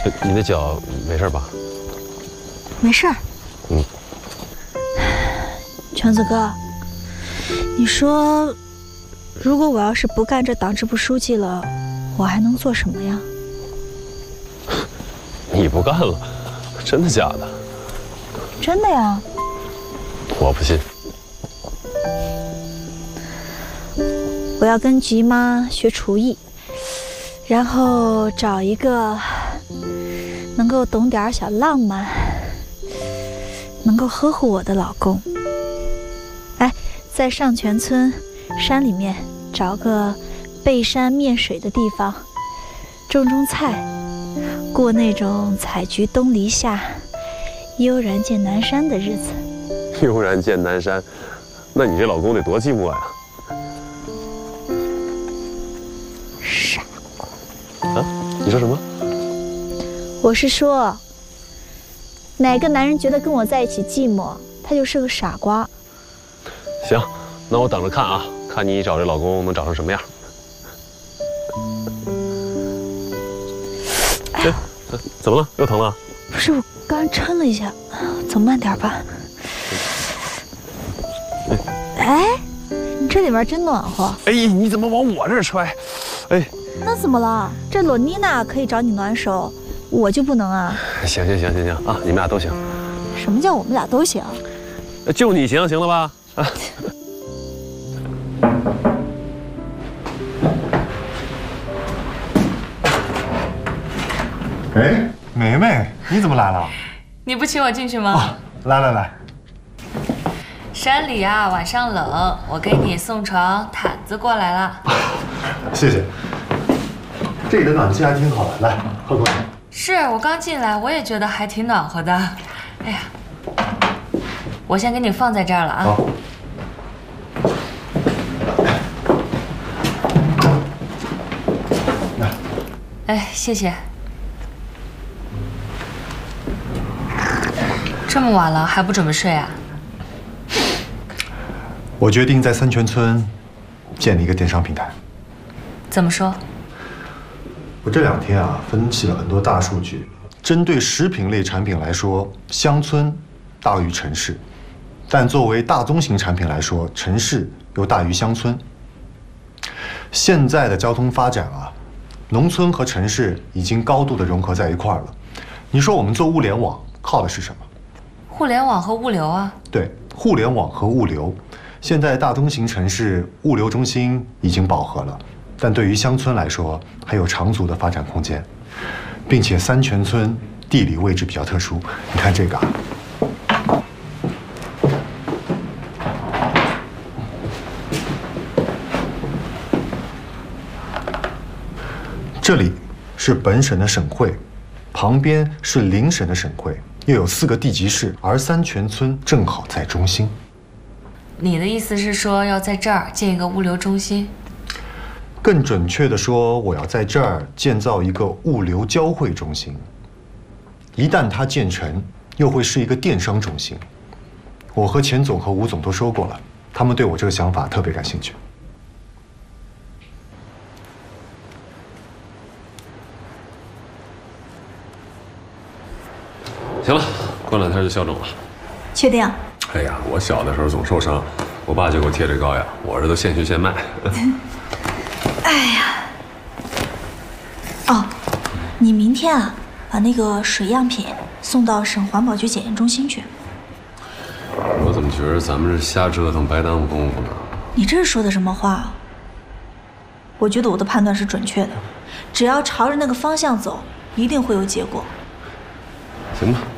你的脚没事吧？ 没事儿。全子哥，你说，如果我要是不干这党支部书记了，我还能做什么呀？ 你不干了？真的假的？ 真的呀。 我不信。 我要跟菊妈学厨艺，然后找一个能够懂点小浪漫，能够呵护我的老公。哎，在上泉村山里面找个背山面水的地方，种菜，过那种采菊东篱下，悠然见南山的日子。 悠然见南山，那你这老公得多寂寞呀！ 傻瓜！ 啊？你说什么？ 我是说，哪个男人觉得跟我在一起寂寞，他就是个傻瓜。 行，那我等着看啊，看你找这老公能找成什么样。哎，怎么了？又疼了？ 不是，我刚抻了一下，走慢点吧。哎，你这里面真暖和。 哎，你怎么往我这儿揣？哎， 那怎么了？这罗妮娜可以找你暖手，我就不能啊？ 行啊，你们俩都行。 什么叫我们俩都行？ 就你行，行了吧？啊。 哎，梅梅，你怎么来了？ 你不请我进去吗？ 来。 山里啊，晚上冷，我给你送床毯子过来了。 谢谢。这里的暖气还挺好的，来喝口水。 是我刚进来，我也觉得还挺暖和的。哎呀，我先给你放在这儿了啊。 好。来。 哎，谢谢。这么晚了还不准备睡啊？ 我决定在三泉村建立一个电商平台。 怎么说？ 我这2天啊，分析了很多大数据，针对食品类产品来说，乡村大于城市，但作为大宗型产品来说，城市又大于乡村。现在的交通发展啊，农村和城市已经高度的融合在一块儿了。你说我们做物联网靠的是什么？ 互联网和物流啊。 对，互联网和物流。现在大中型城市物流中心已经饱和了，但对于乡村来说，还有长足的发展空间，并且三泉村地理位置比较特殊。你看这个啊，这里是本省的省会，旁边是邻省的省会，又有4个地级市，而三泉村正好在中心。 你的意思是说要在这儿建一个物流中心？ 更准确地说，我要在这儿建造一个物流交汇中心。一旦它建成，又会是一个电商中心。我和钱总和吴总都说过了，他们对我这个想法特别感兴趣。 行了，过2天就消肿了。 确定？ 哎呀，我小的时候总受伤，我爸就给我贴这膏药，我这都现学现卖。 哎呀，哦，你明天啊，把那个水样品送到省环保局检验中心去。 我怎么觉得咱们这瞎折腾，白耽误功夫呢？ 你这是说的什么话？我觉得我的判断是准确的，只要朝着那个方向走，一定会有结果。 行吧。